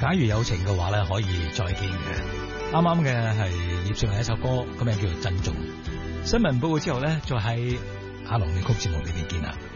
假如有情嘅話咧，可以再見嘅。啱啱嘅係葉倩文一首歌，個名叫做珍重。新聞報告之後咧，再喺阿龍嘅曲節目裏邊見啦。